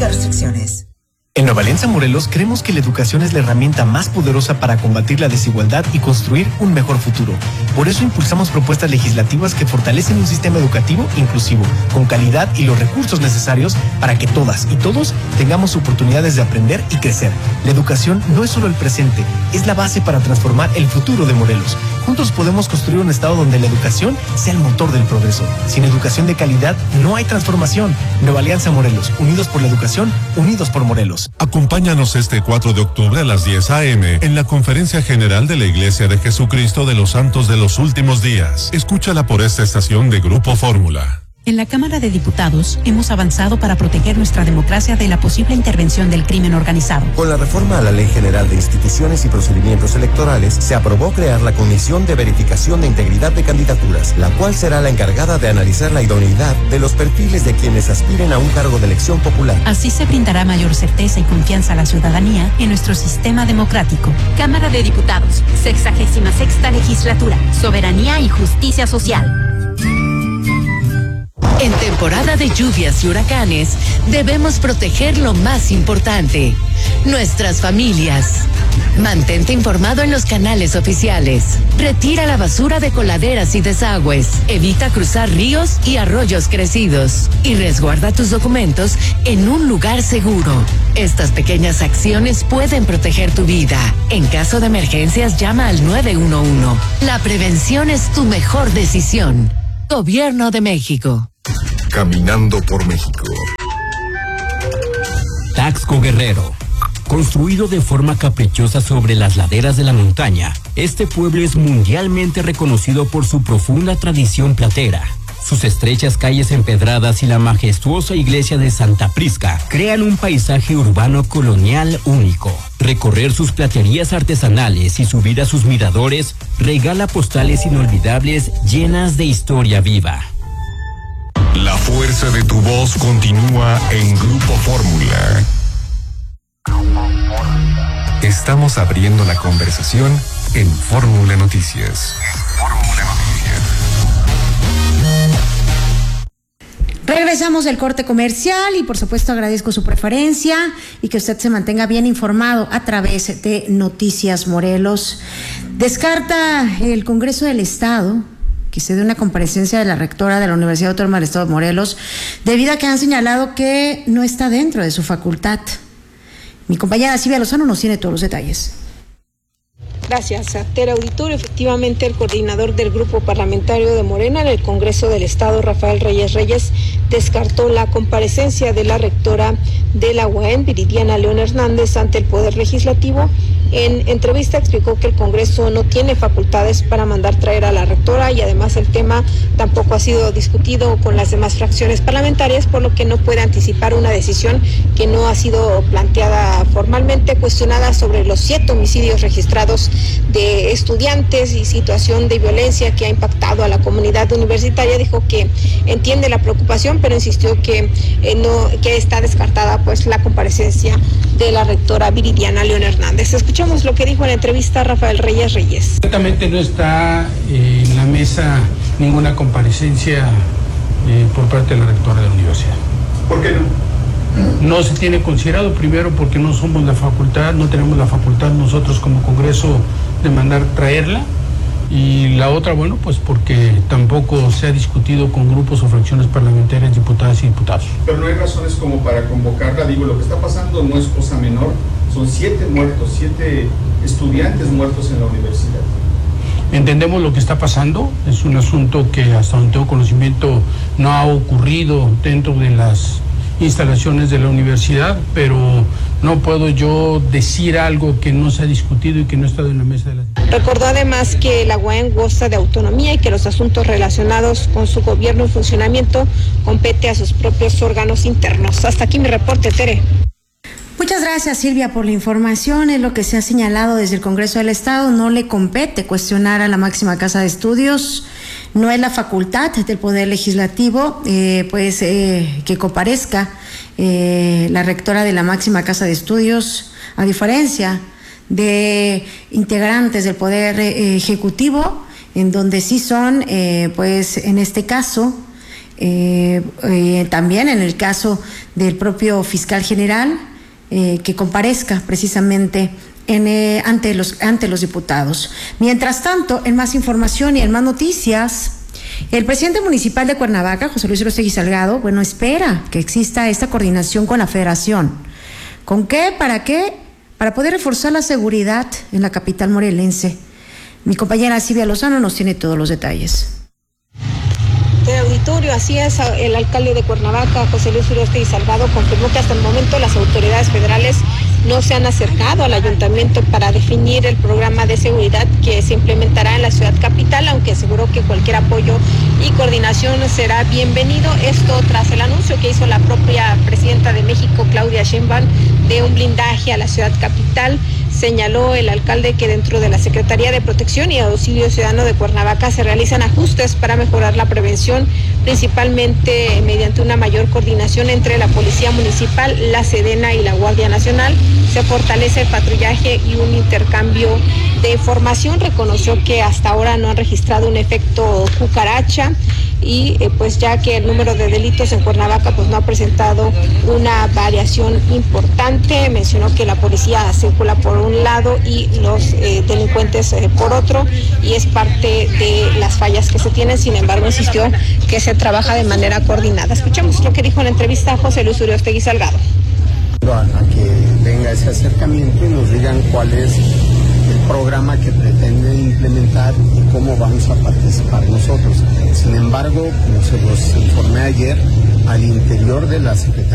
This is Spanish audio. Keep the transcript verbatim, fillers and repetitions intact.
Aplica restricciones. En Nueva Alianza Morelos creemos que la educación es la herramienta más poderosa para combatir la desigualdad y construir un mejor futuro. Por eso impulsamos propuestas legislativas que fortalecen un sistema educativo inclusivo, con calidad y los recursos necesarios para que todas y todos tengamos oportunidades de aprender y crecer. La educación no es solo el presente, es la base para transformar el futuro de Morelos. Juntos podemos construir un estado donde la educación sea el motor del progreso. Sin educación de calidad no hay transformación. Nueva Alianza Morelos, unidos por la educación, unidos por Morelos. Acompáñanos este cuatro de octubre a las diez a eme en la Conferencia General de la Iglesia de Jesucristo de los Santos de los Últimos Días. Escúchala por esta estación de Grupo Fórmula. En la Cámara de Diputados hemos avanzado para proteger nuestra democracia de la posible intervención del crimen organizado. Con la reforma a la Ley General de Instituciones y Procedimientos Electorales, se aprobó crear la Comisión de Verificación de Integridad de Candidaturas, la cual será la encargada de analizar la idoneidad de los perfiles de quienes aspiren a un cargo de elección popular. Así se brindará mayor certeza y confianza a la ciudadanía en nuestro sistema democrático. Cámara de Diputados, sexagésima sexta legislatura, soberanía y justicia social. En temporada de lluvias y huracanes, debemos proteger lo más importante, nuestras familias. Mantente informado en los canales oficiales. Retira la basura de coladeras y desagües. Evita cruzar ríos y arroyos crecidos. Y resguarda tus documentos en un lugar seguro. Estas pequeñas acciones pueden proteger tu vida. En caso de emergencias, llama al nueve uno uno. La prevención es tu mejor decisión. Gobierno de México. Caminando por México. Taxco Guerrero. Construido de forma caprichosa sobre las laderas de la montaña, este pueblo es mundialmente reconocido por su profunda tradición platera. Sus estrechas calles empedradas y la majestuosa iglesia de Santa Prisca crean un paisaje urbano colonial único. Recorrer sus platerías artesanales y subir a sus miradores regala postales inolvidables llenas de historia viva. La fuerza de tu voz continúa en Grupo Fórmula. Estamos abriendo la conversación en Fórmula Noticias. Fórmula Noticias. Regresamos del corte comercial y por supuesto agradezco su preferencia y que usted se mantenga bien informado a través de Noticias Morelos. Descarta el Congreso del Estado que se dé una comparecencia de la rectora de la Universidad Autónoma del Estado de Morelos, debido a que han señalado que no está dentro de su facultad. Mi compañera Silvia Lozano nos tiene todos los detalles. Gracias, Tere Auditorio. Efectivamente, el coordinador del Grupo Parlamentario de Morena en el Congreso del Estado, Rafael Reyes Reyes, descartó la comparecencia de la rectora de la U A M, Viridiana León Hernández, ante el Poder Legislativo. En entrevista explicó que el Congreso no tiene facultades para mandar traer a la rectora y además el tema tampoco ha sido discutido con las demás fracciones parlamentarias, por lo que no puede anticipar una decisión que no ha sido planteada formalmente. Cuestionada sobre los siete homicidios registrados de estudiantes y situación de violencia que ha impactado a la comunidad universitaria, dijo que entiende la preocupación, pero insistió que eh, no que está descartada pues la comparecencia de la rectora Viridiana León Hernández. Escuchamos lo que dijo en la entrevista Rafael Reyes Reyes. Ciertamente no está eh, en la mesa ninguna comparecencia eh, por parte de la rectora de la universidad. ¿Por qué no? No se tiene considerado, primero porque no somos la facultad, no tenemos la facultad nosotros como Congreso de mandar traerla, y la otra, bueno, pues porque tampoco se ha discutido con grupos o fracciones parlamentarias, diputadas y diputados. Pero no hay razones como para convocarla. Digo, lo que está pasando no es cosa menor, son siete muertos, siete estudiantes muertos en la universidad. Entendemos lo que está pasando, es un asunto que hasta donde tengo conocimiento no ha ocurrido dentro de las instalaciones de la universidad, pero no puedo yo decir algo que no se ha discutido y que no ha estado en la mesa de la... Recordó además que la U A M goza de autonomía y que los asuntos relacionados con su gobierno y funcionamiento compete a sus propios órganos internos. Hasta aquí mi reporte, Tere. Muchas gracias, Silvia, por la información. Es lo que se ha señalado desde el Congreso del Estado. No le compete cuestionar a la máxima casa de estudios. No es la facultad del Poder Legislativo, eh, pues eh, que comparezca eh, la rectora de la máxima casa de estudios, a diferencia de integrantes del Poder eh, Ejecutivo, en donde sí son, eh, pues en este caso, eh, eh, también en el caso del propio fiscal general, eh, que comparezca precisamente En, eh, ante los ante los diputados. Mientras tanto, en más información y en más noticias, el presidente municipal de Cuernavaca, José Luis Aróstegui Salgado, bueno, espera que exista esta coordinación con la Federación. ¿Con qué? ¿Para qué? Para poder reforzar la seguridad en la capital morelense. Mi compañera Silvia Lozano nos tiene todos los detalles. De auditorio, así es, el alcalde de Cuernavaca, José Luis Aróstegui Salgado, confirmó que hasta el momento las autoridades federales no se han acercado al ayuntamiento para definir el programa de seguridad que se implementará en la ciudad capital, aunque aseguró que cualquier apoyo y coordinación será bienvenido. Esto tras el anuncio que hizo la propia presidenta de México, Claudia Sheinbaum, de un blindaje a la ciudad capital. Señaló el alcalde que dentro de la Secretaría de Protección y Auxilio Ciudadano de Cuernavaca se realizan ajustes para mejorar la prevención, principalmente mediante una mayor coordinación entre la Policía Municipal, la Sedena y la Guardia Nacional. Se fortalece el patrullaje y un intercambio de información. Reconoció que hasta ahora no han registrado un efecto cucaracha y eh, pues ya que el número de delitos en Cuernavaca pues no ha presentado una variación importante. Mencionó que la policía circula por un lado y los eh, delincuentes eh, por otro, y es parte de las fallas que se tienen. Sin embargo, insistió que se trabaja de manera coordinada. Escuchemos lo que dijo en la entrevista a José Luis Aróstegui Salgado. A, a que venga ese acercamiento y nos digan cuál es el programa que pretenden implementar y cómo vamos a participar nosotros. Sin embargo, como se los informé ayer, al interior de la Secretaría